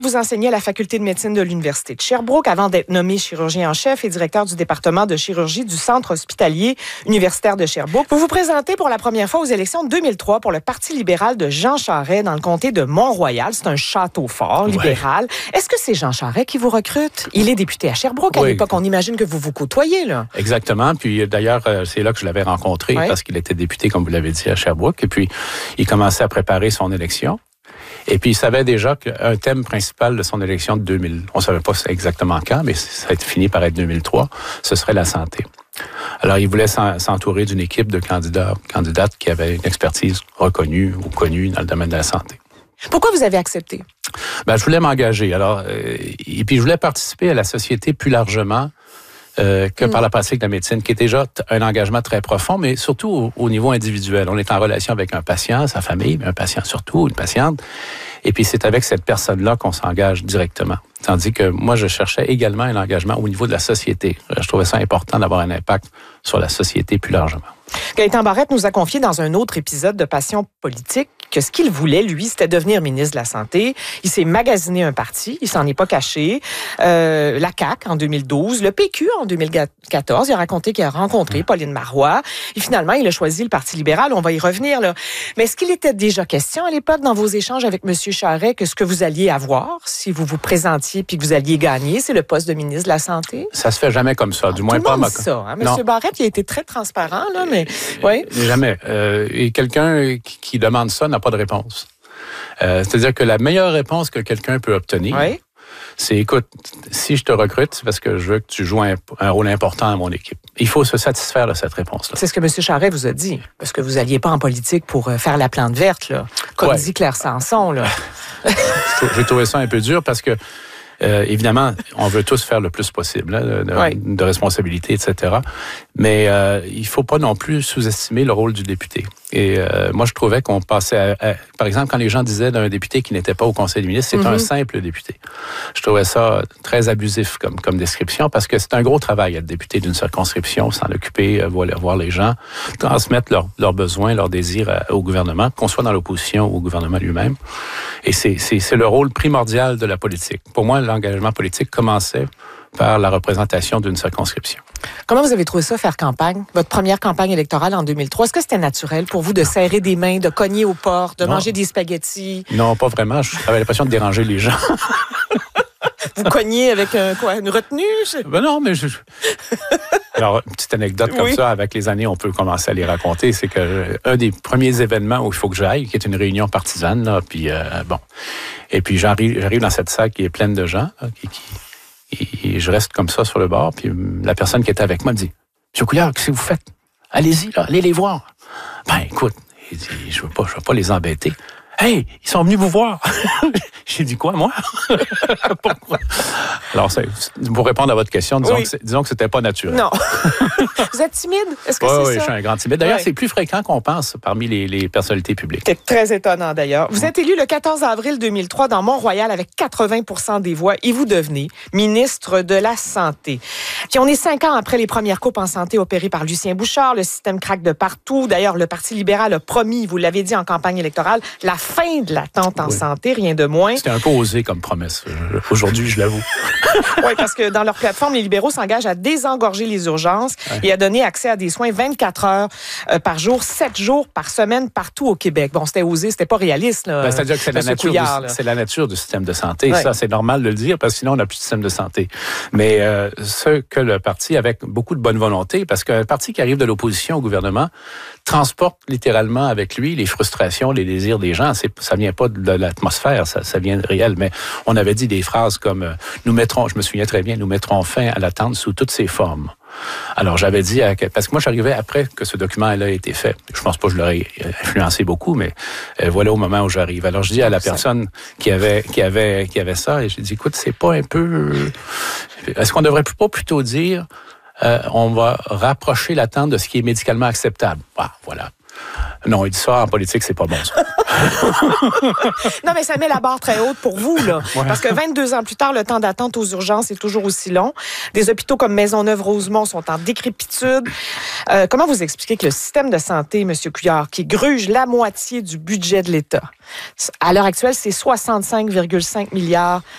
Vous enseignez à la faculté de médecine de l'Université de Sherbrooke avant d'être nommé chirurgien en chef et directeur du département de chirurgie du Centre hospitalier universitaire de Sherbrooke. Vous vous présentez pour la première fois aux élections de 2003 pour le Parti libéral de Jean Charest dans le comté de Mont-Royal. C'est un château fort libéral. Ouais. Est-ce que c'est Jean Charest qui vous recrute? Il est député à Sherbrooke à l'époque. On imagine que vous vous côtoyez, là. Exactement. Puis d'ailleurs, c'est là que je l'avais rencontré parce qu'il était député, comme vous l'avez dit, à Sherbrooke. Et puis, il commençait à préparer son élection. Et puis, il savait déjà qu'un thème principal de son élection de 2000, on ne savait pas exactement quand, mais ça a fini par être 2003, ce serait la santé. Alors, il voulait s'entourer d'une équipe de candidates qui avaient une expertise reconnue ou connue dans le domaine de la santé. Pourquoi vous avez accepté? Je voulais m'engager. Alors, et puis, je voulais participer à la société plus largement que par la pratique de la médecine, qui est déjà un engagement très profond, mais surtout au niveau individuel. On est en relation avec un patient, sa famille, mais un patient surtout, une patiente. Et puis, c'est avec cette personne-là qu'on s'engage directement. Tandis que moi, je cherchais également un engagement au niveau de la société. Je trouvais ça important d'avoir un impact sur la société plus largement. Gaétan Barrette nous a confié dans un autre épisode de Passion politique que ce qu'il voulait, lui, c'était devenir ministre de la Santé. Il s'est magasiné un parti, il s'en est pas caché. La CAQ en 2012, le PQ en 2014. Il a raconté qu'il a rencontré Pauline Marois. Et finalement, il a choisi le Parti libéral. On va y revenir, là. Mais est-ce qu'il était déjà question à l'époque, dans vos échanges avec M. Charest, que ce que vous alliez avoir, si vous vous présentiez puis que vous alliez gagner, c'est le poste de ministre de la Santé? Ça se fait jamais comme ça, du moins pas ma... ça, hein? M. Barrette, il a été très transparent, là, mais... Oui. Jamais. Et quelqu'un qui demande ça n'a pas de réponse. C'est-à-dire que la meilleure réponse que quelqu'un peut obtenir, c'est, écoute, si je te recrute, c'est parce que je veux que tu joues un rôle important à mon équipe. Il faut se satisfaire de cette réponse-là. C'est ce que M. Charest vous a dit, parce que vous n'alliez pas en politique pour faire la plante verte, là, comme dit Claire Sanson. Là. J'ai trouvé ça un peu dur parce que évidemment, on veut tous faire le plus possible de responsabilité, etc. Mais il faut pas non plus sous-estimer le rôle du député. Et moi, je trouvais qu'on passait par exemple, quand les gens disaient d'un député qui n'était pas au Conseil des ministres, c'est un simple député. Je trouvais ça très abusif comme description parce que c'est un gros travail être député d'une circonscription, s'en occuper, voir les gens, transmettre leurs besoins, leurs désirs au gouvernement, qu'on soit dans l'opposition ou au gouvernement lui-même. Et c'est le rôle primordial de la politique. Pour moi, l'engagement politique commençait par la représentation d'une circonscription. Comment vous avez trouvé ça, faire campagne? Votre première campagne électorale en 2003, est-ce que c'était naturel pour vous de serrer des mains, de cogner aux portes, de manger des spaghettis? Non, pas vraiment. J'avais l'impression de déranger les gens. Vous cognez avec une retenue? Non, mais Alors, une petite anecdote comme ça, avec les années, on peut commencer à les raconter. C'est que un des premiers événements où il faut que j'aille, qui est une réunion partisane, là, puis et puis j'arrive dans cette salle qui est pleine de gens, là, et je reste comme ça sur le bord, puis la personne qui était avec moi me dit « Monsieur Couillard, qu'est-ce que vous faites? Allez-y, là, allez les voir. » Écoute, il dit « Je veux pas les embêter. » Hey, ils sont venus vous voir. J'ai dit quoi, moi? Pourquoi? Alors, pour répondre à votre question, disons que c'était pas naturel. Non. Vous êtes timide? Est-ce que c'est ça? Oui, je suis un grand timide. D'ailleurs, c'est plus fréquent qu'on pense parmi les personnalités publiques. C'est très étonnant, d'ailleurs. Vous êtes élu le 14 avril 2003 dans Mont-Royal avec 80% des voix et vous devenez ministre de la Santé. Puis on est 5 ans après les premières coupes en santé opérées par Lucien Bouchard. Le système craque de partout. D'ailleurs, le Parti libéral a promis, vous l'avez dit en campagne électorale, la fin de l'attente en santé, rien de moins. C'était un peu osé comme promesse. Aujourd'hui, je l'avoue. Oui, parce que dans leur plateforme, les libéraux s'engagent à désengorger les urgences et à donner accès à des soins 24 heures par jour, 7 jours par semaine, partout au Québec. Bon, c'était osé, c'était pas réaliste. Là, c'est-à-dire que c'est la nature du système de santé. Ça, c'est normal de le dire, parce que sinon, on n'a plus de système de santé. Mais ce que le parti, avec beaucoup de bonne volonté, parce qu'un parti qui arrive de l'opposition au gouvernement transporte littéralement avec lui les frustrations, les désirs des gens. Ça vient pas de l'atmosphère, ça vient de réel. Mais on avait dit des phrases comme je me souviens très bien, nous mettrons fin à l'attente sous toutes ses formes. Alors, j'avais dit, parce que moi, j'arrivais après que ce document-là ait été fait. Je pense pas que je l'aurais influencé beaucoup, mais voilà au moment où j'arrive. Alors, je dis à la personne qui avait ça, et j'ai dit, écoute, c'est pas un peu... Est-ce qu'on devrait pas plutôt dire, on va rapprocher l'attente de ce qui est médicalement acceptable? Voilà. Non, il dit ça en politique, c'est pas bon, ça. Non, mais ça met la barre très haute pour vous, là. Ouais. Parce que 22 ans plus tard, le temps d'attente aux urgences est toujours aussi long. Des hôpitaux comme Maisonneuve-Rosemont sont en décrépitude. Comment vous expliquez que le système de santé, M. Couillard, qui gruge la moitié du budget de l'État, à l'heure actuelle, c'est 65,5 milliards